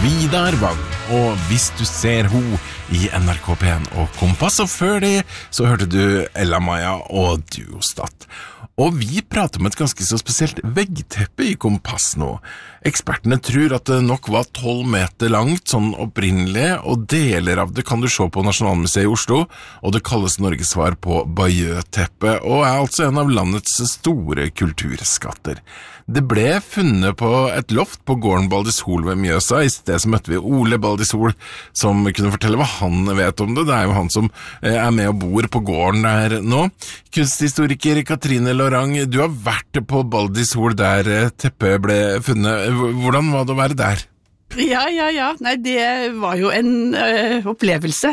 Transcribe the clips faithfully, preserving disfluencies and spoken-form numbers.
Vidar Vang, og Hvis du ser ho i N R K P en og Kompass, og før det så hørte du Ella Maja og Duostat. Og vi prater om et ganske så spesielt veggteppe i Kompass nå. Ekspertene tror at det nok var tolv meter langt, sånn opprinnelig, og deler av det kan du se på Nasjonalmuseet i Oslo, og det kalles Norges svar på Bayeux-teppet, og er altså en av landets store kulturskatter. Det ble funnet på et loft på gården Baldishol ved Mjøsa. I sted så møtte vi Ole Baldishol, som kunne fortelle hva han vet om det. Det er jo han som er med og bor på gården der nå. Kunsthistoriker Katrine Lorang, du har vært på Baldishol der teppet ble funnet. Hvordan var det å være der? Ja, ja, ja. Nei, det var jo en ø, opplevelse,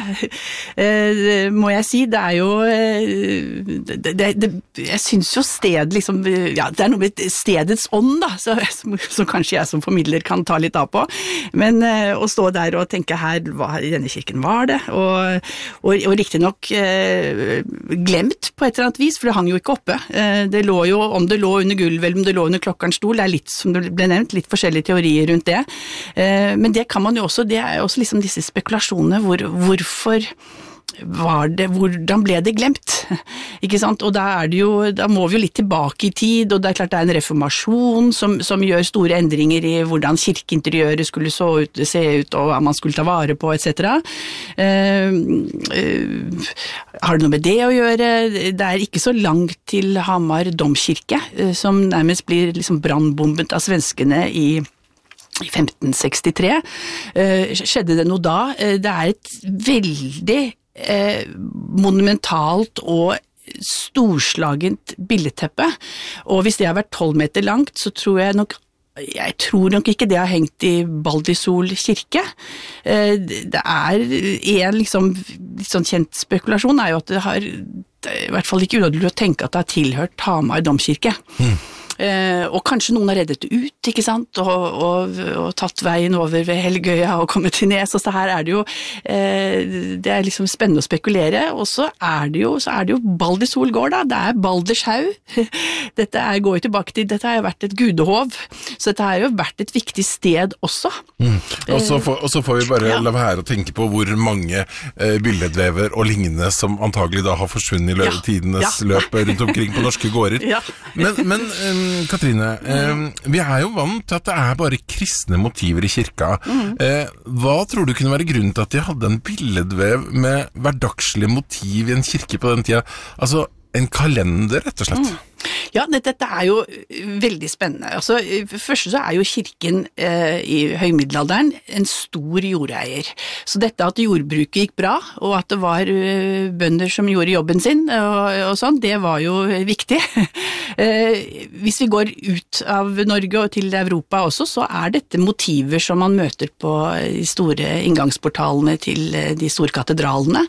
uh, må jeg si. Det er jo uh, det, det, det, jeg synes jo sted liksom, ja, det er noe med stedets ånd da, så, som, som kanskje jeg som formidler kan ta litt av på. Men uh, å stå der og tenke her, hva i denne kirken var det, og, og, og riktig nok uh, glemt på et eller annet vis, for det hang jo ikke oppe. Uh, det lå jo, om det lå under gulvet, eller om det lå under klokkerens stol, det er litt, som det ble nevnt, litt forskjellige teorier rundt det. Uh, Men det kan man jo også, det er jo også liksom disse spekulasjonene, hvor, hvorfor var det, hvordan ble det glemt? Ikke sant? Og da er det jo, da må vi jo litt tilbake i tid, og det er klart det er en reformasjon som, som gjør store endringer i hvordan kirkeinteriøret skulle så ut, se ut, og hva man skulle ta vare på, et cetera. Uh, uh, har det noe med det å gjøre? Det er ikke så langt til Hamar domkirke, uh, som nærmest blir liksom brannbombet av svenskene i I femten sekstitre uh, skjedde det noe da. Uh, det er et veldig uh, monumentalt og storslagent billedteppe, og hvis det har vært tolv meter langt, så tror jeg nok Jeg tror nok ikke det har hengt i Baldishol kirke. Uh, det er en liksom, litt sånn kjent spekulasjon er jo at det har, det er i hvert fall ikke ulovlig å tenke at det har tilhørt Hamar domkirke. Mm. Uh, og kanskje noen har reddet det ut, ikke sant, og, og, og tatt veien over ved Helgøya og kommet til Nes, og så her er det jo, uh, det er liksom spennende å spekulere, og så er det jo, så er det jo Baldishol gård da, det er Baldershau, dette er, går jo tilbake til, dette har jo vært et gudehov, så dette har jo vært et viktig sted også. Mm. Og, så får, og så får vi bare ja. la være å tenke på hvor mange uh, billedvever og lignende som antagelig da har forsvunnet i lø- ja. tidenes ja. løp rundt omkring på norske gårder. Ja. Men, men um, Katrine, eh, vi er jo vant til at det er bare kristne motiver i kirka. Mm. Eh, hva tror du kunne være grunnen til at de hadde en billedvev med hverdagslige motiv i en kirke på den tida? Altså en kalender, rett og slett. Mm. Ja, dette er jo veldig spennende. Altså, først så er jo kirken eh, i høymiddelalderen en stor jordeier. Så dette at jordbruket gikk bra, og at det var uh, bønder som gjorde jobben sin, og, og sånn, det var jo viktig. eh, hvis vi går ut av Norge og til Europa også, så er dette motiver som man møter på de store inngangsportalene til de store katedralene.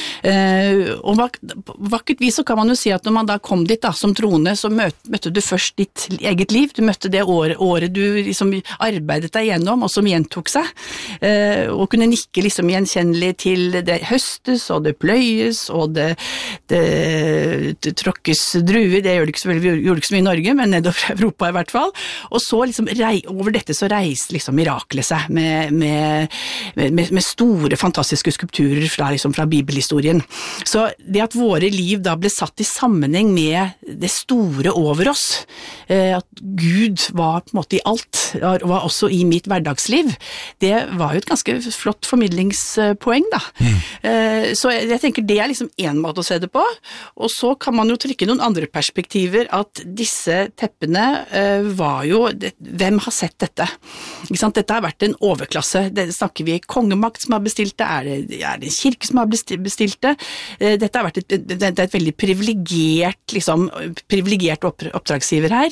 Eh, og vak- vakkert vis så kan man jo si at når man da kom dit da, som troende, så møtte, møtte du først ditt eget liv, du møtte det året, året du liksom arbeidet deg gjennom, og som gjentok seg, eh, og kunne nikke liksom gjenkjennelig til det høstes, og det pløyes, og det, det, det tråkkes druer, det gjør det ikke så, veldig, gjorde det ikke så mye i Norge, men nedover Europa i hvert fall, og så liksom rei, over dette så reiste liksom miraklet seg med, med, med, med store, fantastiske skulpturer fra, liksom, fra bibelhistorien. Så det at våre liv da ble satt i sammenheng med det store over oss, at Gud var på en måte i alt, var også i mitt hverdagsliv, det var jo et ganske flott formidlingspoeng da. Mm. Så jeg tenker det er liksom en måte å se det på, og så kan man jo trykke noen andre perspektiver, at disse teppene var jo, hvem har sett dette? Ikke sant? Dette har vært en overklasse, det snakker vi kongemakt som har bestilt det, er det, er det en kirke som har bestilt det? Dette har vært et, det er et veldig privilegert, liksom, privilegert oppdragsgiver her,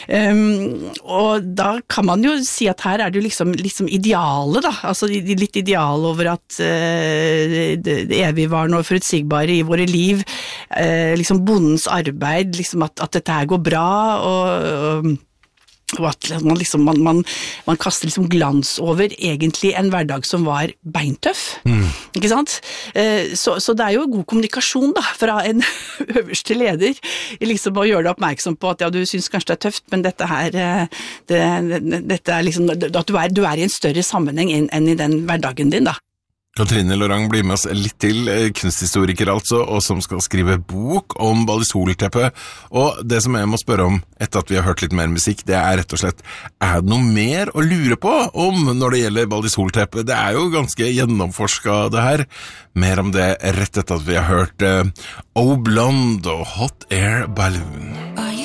um, og da kan man jo si at her er det jo liksom, liksom idealet da, altså litt ideal over at uh, det, det evigvarende og forutsigbare i våre liv, uh, liksom bondens arbeid, liksom at, at dette her går bra, og, og og at man, liksom, man, man, man kaster liksom glans over egentlig en hverdag som var beintøff, mm. ikke sant? Så, så det er jo god kommunikasjon da, fra en øverste leder, liksom å gjøre deg oppmerksom på at ja, du synes kanskje det er tøft, men dette her, det, det, dette er liksom, at du er, du er i en større sammenheng enn, enn i den hverdagen din da. Katrine Lorang blir med oss litt til, kunsthistoriker altså, og som skal skrive bok om Baldis-Holteppet. Og det som jeg må spørre om, etter at vi har hørt litt mer musikk, det er rett og slett, er det noe mer å lure på om når det gjelder Baldis-Holteppet? Det er jo ganske gjennomforsket det her. Mer om det rett etter at vi har hørt uh, Oh Blonde og Hot Air Balloon.